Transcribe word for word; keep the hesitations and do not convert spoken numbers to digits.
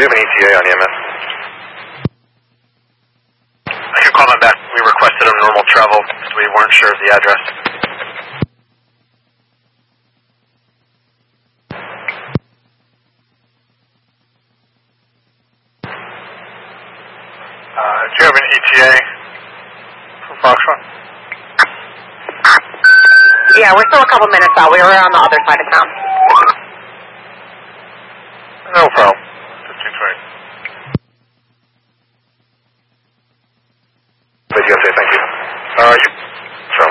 we have an E T A on E M S? I could call them back. We requested a normal travel because we weren't sure of the address. Uh, do you have an E T A for Foxtrot? Yeah, we're still a couple minutes out. We were on the other side of town. No problem.